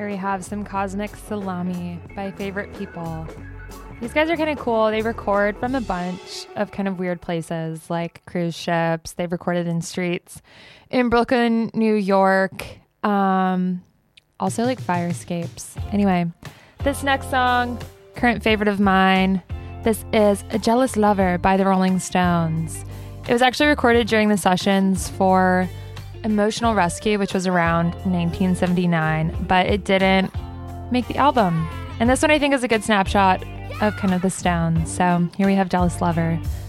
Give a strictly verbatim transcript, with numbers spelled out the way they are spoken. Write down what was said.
Here we have some Cosmic Salami by Favorite People. These guys are kind of cool. They record from a bunch of kind of weird places like cruise ships. They've recorded in streets in Brooklyn, New York. Um, also like fire escapes. Anyway, this next song, current favorite of mine. This is A Jealous Lover by the Rolling Stones. It was actually recorded during the sessions for Emotional Rescue, which was around nineteen seventy-nine, but it didn't make the album. And this one I think is a good snapshot of kind of the Stones. So here we have Jealous Lover